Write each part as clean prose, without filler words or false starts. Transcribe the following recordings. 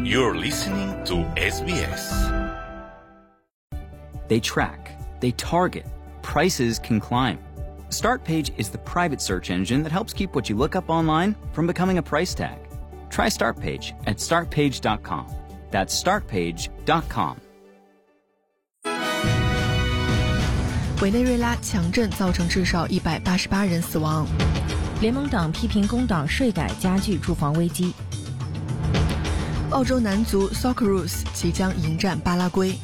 You're listening to SBS. They track, they target, prices can climb. StartPage is the private search engine that helps keep what you look up online from becoming a price tag. Try StartPage at startpage.com. That's startpage.com. 委内瑞拉强震造成至少188人死亡。 联盟党批评工党税改加剧住房危机。 澳洲男足 Socceroos 即将迎战巴拉圭。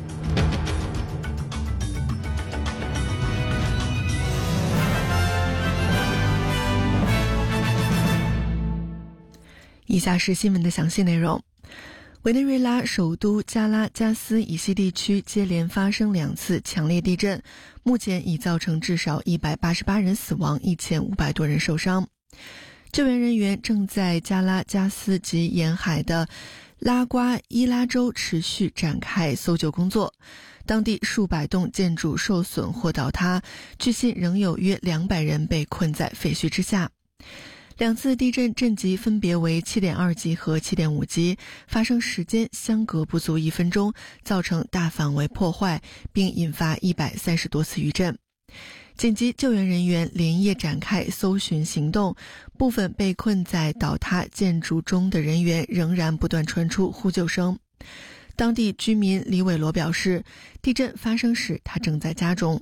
以下是新闻的详细内容。委内瑞拉首都加拉加斯以西地区接连发生2次强烈地震，目前已造成至少188人死亡，1500多人受伤。救援人员正在加拉加斯及沿海的拉瓜伊拉州持续展开搜救工作，当地数百栋建筑受损或倒塌，据悉仍有约200人被困在废墟之下。2次地震震级分别为 7.2 级和 7.5 级，发生时间相隔不足1分钟，造成大范围破坏，并引发130多次余震。紧急救援人员连夜展开搜寻行动，部分被困在倒塌建筑中的人员仍然不断传出呼救声。当地居民李伟罗表示，地震发生时他正在家中。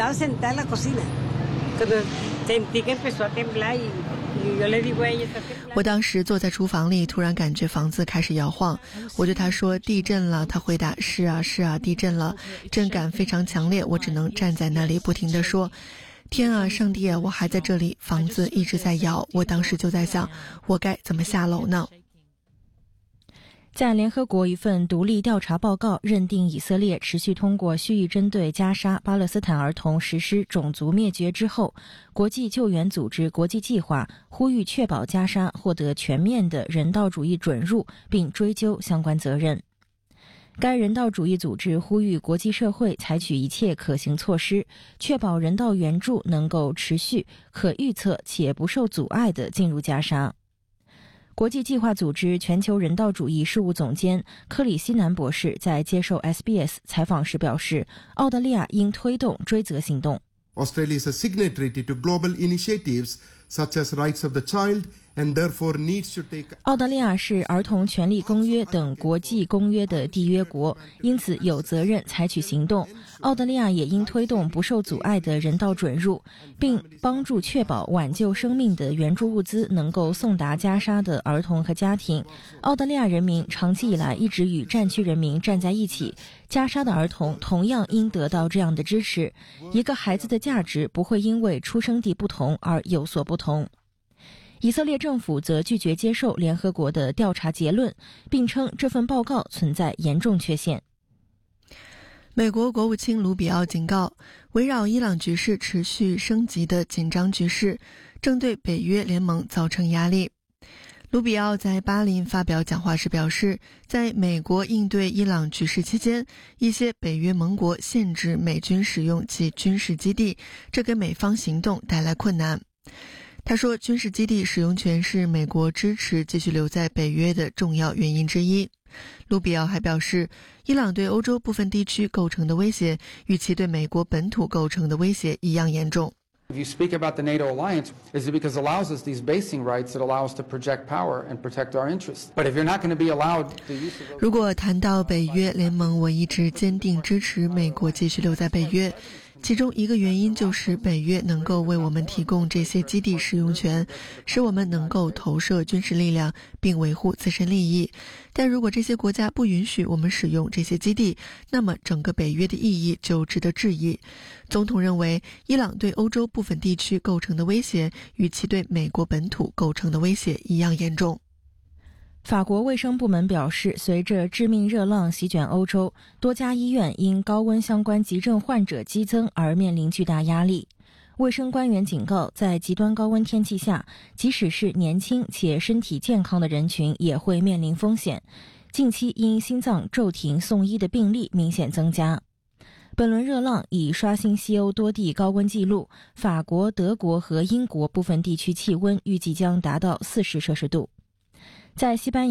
我当时坐在厨房里，突然感觉房子开始摇晃，我对他说地震了，他回答是啊是啊，地震了，震感非常强烈，我只能站在那里不停地说天啊上帝啊，我还在这里，房子一直在摇，我当时就在想我该怎么下楼呢。 在联合国一份独立调查报告认定以色列持续通过蓄意针对加沙巴勒斯坦儿童实施种族灭绝之后，国际救援组织国际计划呼吁确保加沙获得全面的人道主义准入，并追究相关责任。该人道主义组织呼吁国际社会采取一切可行措施，确保人道援助能够持续、可预测且不受阻碍地进入加沙。国际计划组织全球人道主义事务总监克里希南博士在接受 SBS 采访时表示，澳大利亚应推动追责行动。 Australia is a signatory to global initiatives such as Rights of the Child and therefore needs to take. 澳大利亚是儿童权利公约等国际公约的缔约国，因此有责任采取行动。澳大利亚也应推动不受阻碍的人道准入，并帮助确保挽救生命的援助物资能够送达加沙的儿童和家庭。澳大利亚人民长期以来一直与战区人民站在一起，加沙的儿童同样应得到这样的支持。一个孩子的价值不会因为出生地不同而有所不同。以色列政府则拒绝接受联合国的调查结论，并称这份报告存在严重缺陷。 美国国务卿卢比奥警告，围绕伊朗局势持续升级的紧张局势正对北约联盟造成压力。卢比奥在巴林发表讲话时表示，在美国应对伊朗局势期间，一些北约盟国限制美军使用其军事基地，这给美方行动带来困难。他说，军事基地使用权是美国支持继续留在北约的重要原因之一。卢比奥还表示，伊朗对欧洲部分地区构成的威胁与其对美国本土构成的威胁一样严重。 If you speak about the NATO alliance, is it because it allows us these basing rights that allow us to project power and protect our interests? But if you're not going to be allowed the use of those... 如果谈到北约联盟，我一直坚定支持美国继续留在北约。其中一个原因就是北约能够为我们提供这些基地使用权，使我们能够投射军事力量并维护自身利益。但如果这些国家不允许我们使用这些基地，那么整个北约的意义就值得质疑。总统认为，伊朗对欧洲部分地区构成的威胁与其对美国本土构成的威胁一样严重。 法国卫生部门表示，随着致命热浪席卷欧洲，多家医院因高温相关急症患者激增而面临巨大压力。卫生官员警告，在极端高温天气下，即使是年轻且身体健康的人群也会面临风险。近期因心脏骤停送医的病例明显增加。本轮热浪已刷新西欧多地高温纪录，法国、德国和英国部分地区气温预计将达到40摄氏度。在西班牙